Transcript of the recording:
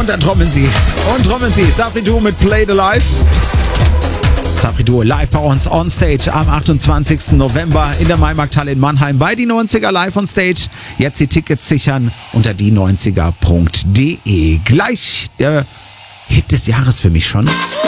Und dann trommeln sie. Sapri Duo mit Play the Life. Sapri Duo live bei uns on stage am 28. November in der Maimarkthalle in Mannheim bei die 90er live on stage. Jetzt die Tickets sichern unter die90er.de. Gleich der Hit des Jahres für mich schon.